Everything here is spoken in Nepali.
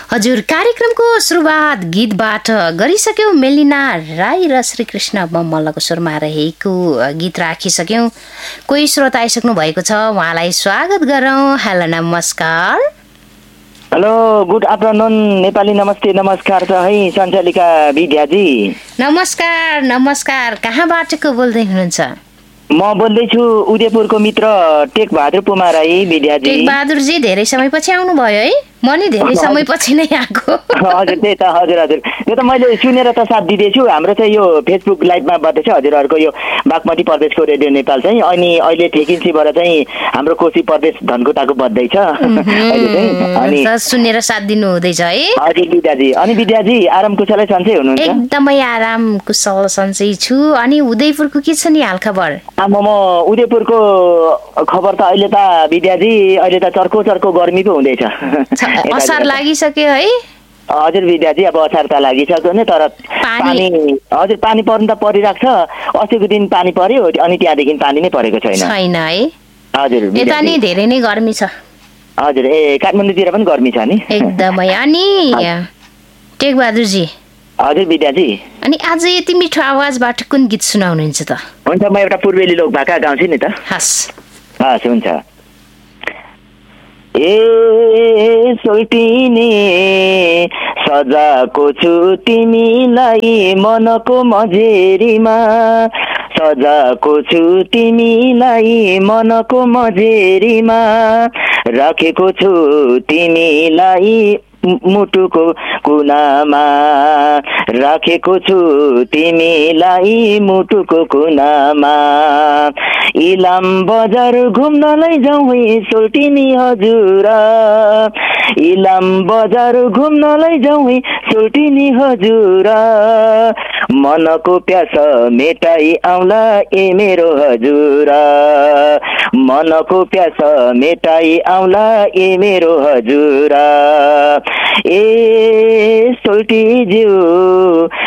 हजुर कार्यक्रमको सुरुवात गीतबाट गरिसक्यौं। मेलिना राई र श्रीकृष्ण बमल्लको स्वरमा रहेको गीत राखिसक्यौं। कोही श्रोता आइसक्नु भएको छ, उहाँलाई स्वागत गरौँ। हेलो नमस्कार। Hello good afternoon. नेपाली नमस्ते नमस्कार छ है सञ्चालिका विद्याजी। नमस्कार नमस्कार। कहाँबाट को बोल्दै हुनुहुन्छ? म बोल्दैछु उदयपुरको मित्र टेक बहादुर पुमा राई विद्याजी। टेक बहादुरजी धेरै समयपछि आउनुभयो है? म नि धेरै समयपछि नै आएको। हजुर त्यही त। हजुर हजुर त्यो त मैले सुनेर त साथ दिँदैछु। हाम्रो चाहिँ यो फेसबुक लाइभमा बढ्दैछ हजुरहरूको यो बागमती प्रदेशको रेडियो नेपाल चाहिँ। अनि अहिले ठेकिन्सीबाट चाहिँ हाम्रो कोशी प्रदेश धनकुटाको बढ्दैछ अहिले चाहिँ। अनि सुनेर साथ दिनु हुँदैछ है? हजुर विद्याजी। अनि विद्याजी आराम कुशलै सन्चै हुनुहुन्छ? एकदमै आराम कुशल सन्चै छु। अनि उदयपुरको के छ नि हाल खबर? म उदयपुरको खबर त अहिले त विद्याजी अहिले त चर्को चर्को गर्मी पो हुँदैछ। असार लागिसक्यो है? हजुर विद्याजी अब असार त लागिसक्यो नि, तर पानी हजुर पानी पर्नु त परिरहेको छ। अस्तिको दिन पानी पर्यो अनि त्यहाँदेखि पानी नै परेको छैन है? हजुर यता नि धेरै नै गर्मी छ। हजुर काठमाडौँतिर पनि गर्मी छ नि एकदमै। अनि टेक बहादुरजी। हजुर विद्याजी। अनि आज यति मिठो आवाजबाट कुन गीत सुनाउनुहुन्छ त? हुन्छ म एउटा पूर्वेली लोक भाका गाउँछु नि त। हस् हुन्छ। ए सोल्टिने सजाको छु तिमीलाई मनको मझेरीमा, सजाको छु तिमीलाई मनको मझेरीमा, राखेको छु तिमीलाई मुटुको कुनामा, राखेको छु तिमीलाई मुटुको कुनामा। इलाम बजार घुम्नलाई जाउँ है सोल्टिनी हजुर, इलाम बजार घुम्नलाई जाउँ है सोल्टिनी हजुर, मनको प्यास मेटाई आउला ए मेरो हजुर, मनको प्यास मेटाई आउला ए मेरो हजुर। ए सोल्टी ज्यू